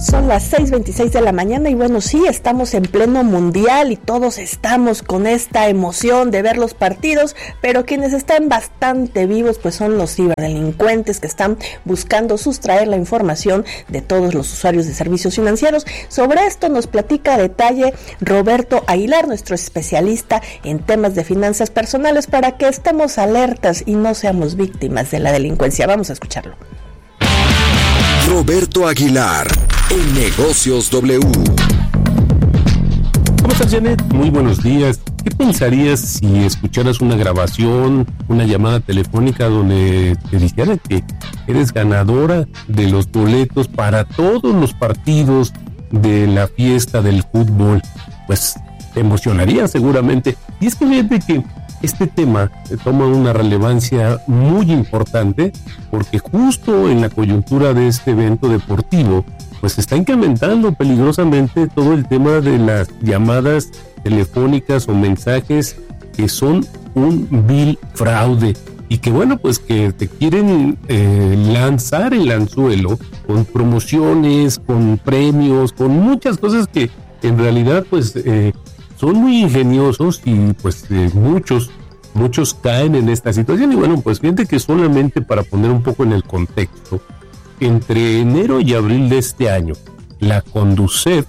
Son las 6:26 de la mañana y bueno, sí, estamos en pleno mundial y todos estamos con esta emoción de ver los partidos, pero quienes están bastante vivos pues son los ciberdelincuentes que están buscando sustraer la información de todos los usuarios de servicios financieros. Sobre esto nos platica a detalle Roberto Aguilar, nuestro especialista en temas de finanzas personales, para que estemos alertas y no seamos víctimas de la delincuencia. Vamos a escucharlo. Roberto Aguilar, en Negocios W. ¿Cómo estás, Janet? Muy buenos días. ¿Qué pensarías si escucharas una grabación, una llamada telefónica donde te dijera que eres ganadora de los boletos para todos los partidos de la fiesta del fútbol? Pues te emocionaría seguramente. Y es que fíjate que este tema toma una relevancia muy importante porque justo en la coyuntura de este evento deportivo pues está incrementando peligrosamente todo el tema de las llamadas telefónicas o mensajes que son un vil fraude y que bueno pues que te quieren lanzar el anzuelo con promociones, con premios, con muchas cosas que en realidad pues son muy ingeniosos y pues muchos caen en esta situación. Y bueno, pues fíjate que solamente para poner un poco en el contexto, entre enero y abril de este año, la Conducef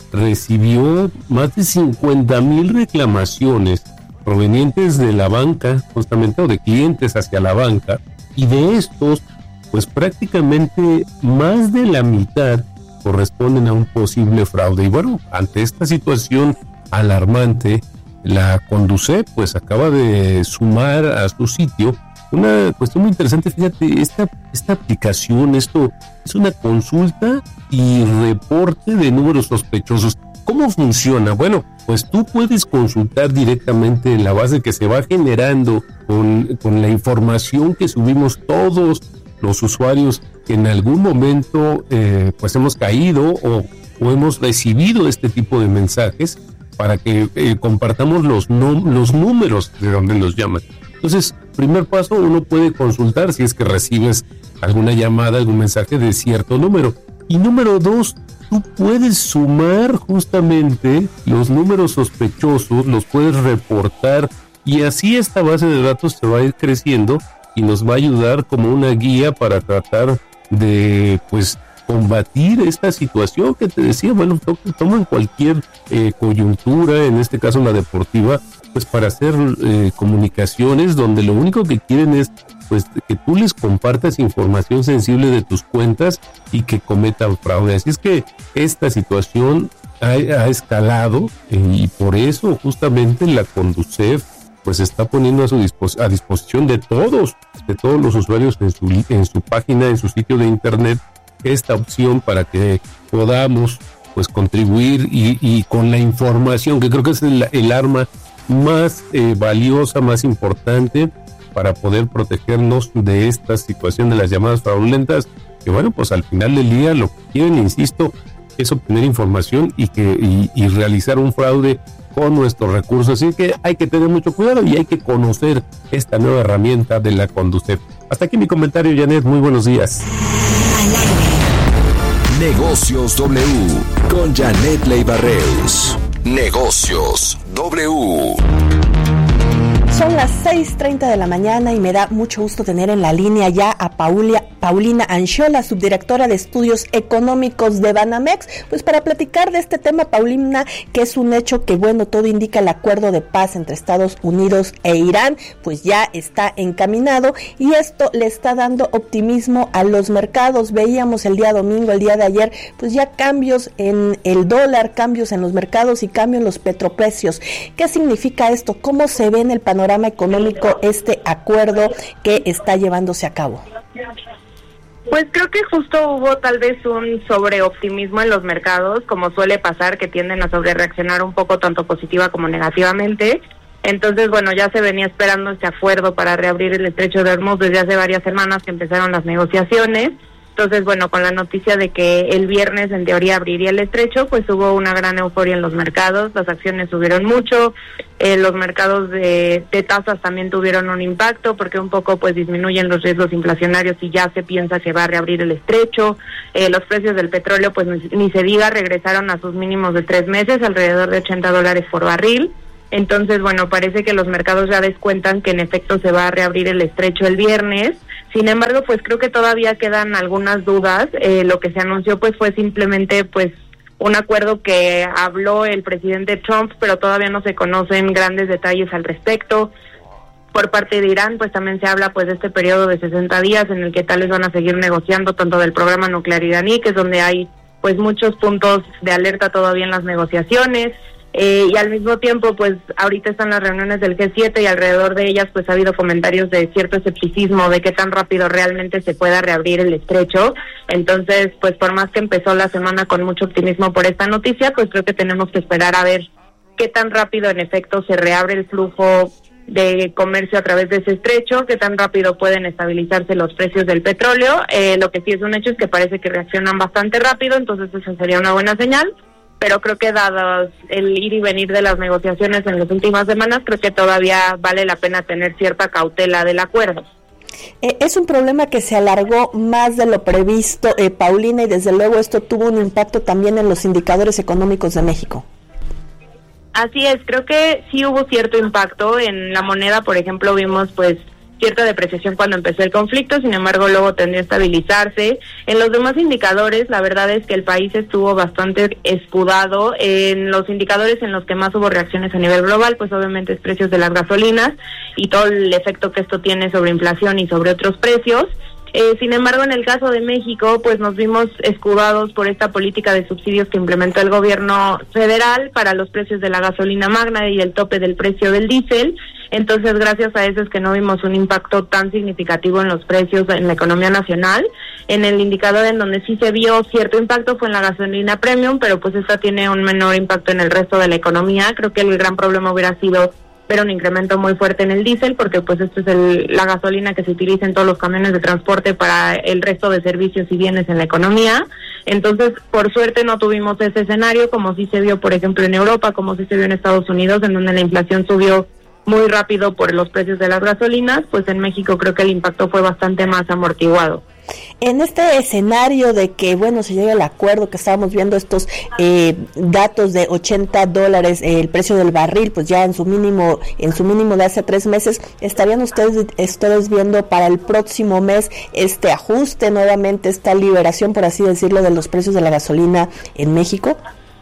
recibió más de 50,000 reclamaciones provenientes de la banca, justamente, o de clientes hacia la banca, y de estos, pues prácticamente más de la mitad corresponden a un posible fraude. Y bueno, ante esta situación alarmante, la Conducef pues acaba de sumar a su sitio una cuestión muy interesante. Fíjate, esta aplicación, esto es una consulta y reporte de números sospechosos. ¿Cómo funciona? Bueno, pues tú puedes consultar directamente en la base que se va generando con la información que subimos todos los usuarios que en algún momento pues hemos caído o hemos recibido este tipo de mensajes, para que compartamos los números de donde los llaman. Entonces, primer paso, uno puede consultar si es que recibes alguna llamada, algún mensaje de cierto número. Y número 2, tú puedes sumar justamente los números sospechosos, los puedes reportar y así esta base de datos se va a ir creciendo y nos va a ayudar como una guía para tratar de, pues, combatir esta situación que te decía. Bueno, toman cualquier coyuntura, en este caso la deportiva, pues para hacer comunicaciones donde lo único que quieren es pues que tú les compartas información sensible de tus cuentas y que cometan fraude. Así es que esta situación ha escalado y por eso justamente la Conducef pues está poniendo a disposición de todos los usuarios en su página, en su sitio de internet, esta opción para que podamos pues contribuir y con la información, que creo que es el arma más valiosa, más importante para poder protegernos de esta situación de las llamadas fraudulentas, que bueno, pues al final del día lo que quieren, insisto, es obtener información y realizar un fraude con nuestros recursos. Así que hay que tener mucho cuidado y hay que conocer esta nueva herramienta de la Conducef. Hasta aquí mi comentario, Janet. Muy buenos días. Negocios W con Janet Leiva-Reus. Negocios W. Son las 6:30 de la mañana y me da mucho gusto tener en la línea ya a Paulina Anchola, subdirectora de Estudios Económicos de Banamex, pues para platicar de este tema, Paulina, que es un hecho que, bueno, todo indica el acuerdo de paz entre Estados Unidos e Irán, pues ya está encaminado y esto le está dando optimismo a los mercados. Veíamos el día domingo, el día de ayer, pues ya cambios en el dólar, cambios en los mercados y cambios en los petroprecios. ¿Qué significa esto? ¿Cómo se ve en el panorama económico este acuerdo que está llevándose a cabo? Pues creo que justo hubo tal vez un sobreoptimismo en los mercados, como suele pasar, que tienden a sobrereaccionar un poco tanto positiva como negativamente. Entonces, bueno, ya se venía esperando este acuerdo para reabrir el estrecho de Hormuz desde hace varias semanas que empezaron las negociaciones. Entonces, bueno, con la noticia de que el viernes en teoría abriría el estrecho, pues hubo una gran euforia en los mercados, las acciones subieron mucho, los mercados de tasas también tuvieron un impacto porque un poco pues disminuyen los riesgos inflacionarios y ya se piensa que va a reabrir el estrecho. Los precios del petróleo pues ni se diga, regresaron a sus mínimos de 3 meses, alrededor de $80 por barril. Entonces, bueno, parece que los mercados ya descuentan que en efecto se va a reabrir el estrecho el viernes. Sin embargo, pues creo que todavía quedan algunas dudas. Lo que se anunció pues fue simplemente pues un acuerdo que habló el presidente Trump, pero todavía no se conocen grandes detalles al respecto. Por parte de Irán, pues también se habla pues de este periodo de 60 días en el que tal vez van a seguir negociando tanto del programa nuclear iraní, que es donde hay pues muchos puntos de alerta todavía en las negociaciones. Y al mismo tiempo, pues ahorita están las reuniones del G7 y alrededor de ellas pues ha habido comentarios de cierto escepticismo de qué tan rápido realmente se pueda reabrir el estrecho. Entonces, pues por más que empezó la semana con mucho optimismo por esta noticia, pues creo que tenemos que esperar a ver qué tan rápido en efecto se reabre el flujo de comercio a través de ese estrecho, qué tan rápido pueden estabilizarse los precios del petróleo. Lo que sí es un hecho es que parece que reaccionan bastante rápido, entonces eso sería una buena señal. Pero creo que dado el ir y venir de las negociaciones en las últimas semanas, creo que todavía vale la pena tener cierta cautela del acuerdo. Es un problema que se alargó más de lo previsto, Paulina, y desde luego esto tuvo un impacto también en los indicadores económicos de México. Así es, creo que sí hubo cierto impacto en la moneda. Por ejemplo, vimos pues cierta depreciación cuando empezó el conflicto, sin embargo luego tendió a estabilizarse. En los demás indicadores, la verdad es que el país estuvo bastante escudado. En los indicadores en los que más hubo reacciones a nivel global, pues obviamente es precios de las gasolinas y todo el efecto que esto tiene sobre inflación y sobre otros precios. Sin embargo, en el caso de México, pues nos vimos escudados por esta política de subsidios que implementó el gobierno federal para los precios de la gasolina magna y el tope del precio del diésel. Entonces, gracias a eso es que no vimos un impacto tan significativo en los precios en la economía nacional. En el indicador en donde sí se vio cierto impacto fue en la gasolina premium, pero pues esta tiene un menor impacto en el resto de la economía. Creo que el gran problema hubiera sido ver un incremento muy fuerte en el diésel, porque pues esto es la gasolina que se utiliza en todos los camiones de transporte para el resto de servicios y bienes en la economía. Entonces, por suerte no tuvimos ese escenario, como sí se vio, por ejemplo, en Europa, como sí se vio en Estados Unidos, en donde la inflación subió muy rápido por los precios de las gasolinas. Pues en México creo que el impacto fue bastante más amortiguado. En este escenario de que, bueno, se llegue al acuerdo, que estábamos viendo estos datos de $80 el precio del barril, pues ya en su mínimo de hace 3 meses, ¿estarían ustedes viendo para el próximo mes este ajuste, nuevamente esta liberación, por así decirlo, de los precios de la gasolina en México?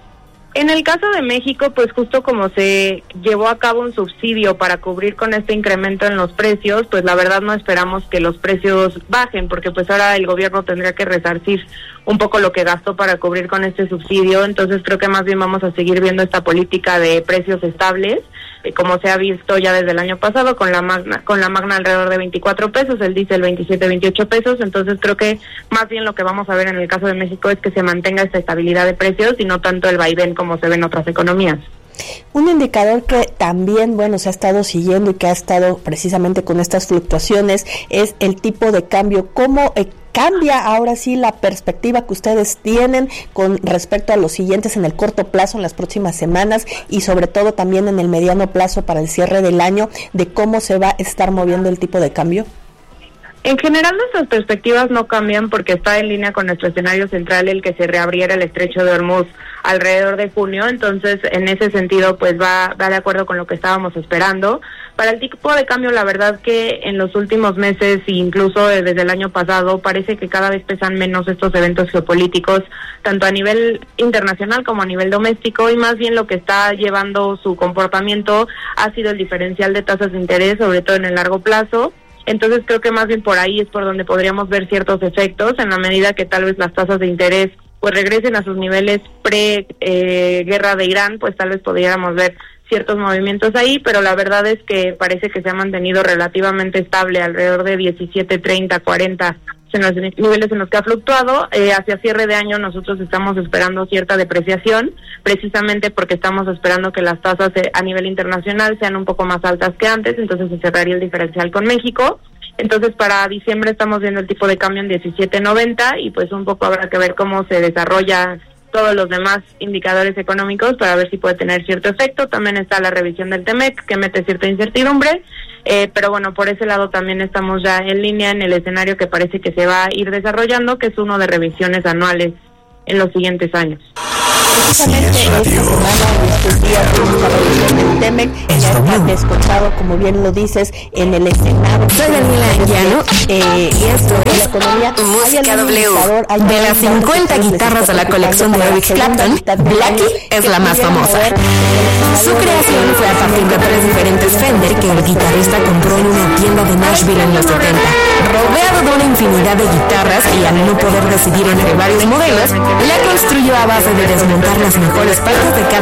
En el caso de México, pues justo como se llevó a cabo un subsidio para cubrir con este incremento en los precios, pues la verdad no esperamos que los precios bajen, porque pues ahora el gobierno tendría que resarcir un poco lo que gastó para cubrir con este subsidio. Entonces creo que más bien vamos a seguir viendo esta política de precios estables, como se ha visto ya desde el año pasado, con la magna alrededor de 24 pesos, el diésel 27, 28 pesos. Entonces creo que más bien lo que vamos a ver en el caso de México es que se mantenga esta estabilidad de precios y no tanto el vaivén como se ve en otras economías. Un indicador que también, bueno, se ha estado siguiendo y que ha estado precisamente con estas fluctuaciones es el tipo de cambio. ¿Cómo cambia ahora sí la perspectiva que ustedes tienen con respecto a los siguientes en el corto plazo, en las próximas semanas, y sobre todo también en el mediano plazo para el cierre del año, de cómo se va a estar moviendo el tipo de cambio? En general nuestras perspectivas no cambian porque está en línea con nuestro escenario central el que se reabriera el estrecho de Hormuz alrededor de junio. Entonces en ese sentido pues va de acuerdo con lo que estábamos esperando. Para el tipo de cambio, la verdad que en los últimos meses e incluso desde el año pasado parece que cada vez pesan menos estos eventos geopolíticos, tanto a nivel internacional como a nivel doméstico, y más bien lo que está llevando su comportamiento ha sido el diferencial de tasas de interés, sobre todo en el largo plazo. Entonces creo que más bien por ahí es por donde podríamos ver ciertos efectos, en la medida que tal vez las tasas de interés pues regresen a sus niveles pre-guerra de Irán, pues tal vez podríamos ver ciertos movimientos ahí, pero la verdad es que parece que se ha mantenido relativamente estable alrededor de 17, 30, 40 en los niveles en los que ha fluctuado. Hacia cierre de año nosotros estamos esperando cierta depreciación, precisamente porque estamos esperando que las tasas a nivel internacional sean un poco más altas que antes, entonces se cerraría el diferencial con México. Entonces para diciembre estamos viendo el tipo de cambio en 17.90 y pues un poco habrá que ver cómo se desarrolla todos los demás indicadores económicos para ver si puede tener cierto efecto. También está la revisión del TEMEC, que mete cierta incertidumbre, pero bueno, por ese lado también estamos ya en línea en el escenario que parece que se va a ir desarrollando, que es uno de revisiones anuales en los siguientes años. Precisamente esta semana, estos días, tuvimos la revisión del TEMEC, ya está descontado, como bien lo dices, en el escenario. Soy Daniela Anguiano y esto es la economía. Música W. De las 50 guitarras de la colección de Eric Clapton, Blackie es la más famosa. Su creación fue a partir de 3 diferentes Fender que el guitarrista compró en una tienda de Nashville en los 70. Rodeado de una infinidad de guitarras y al no poder decidir entre varios modelos, la construyó a base de desmontar las mejores partes de cada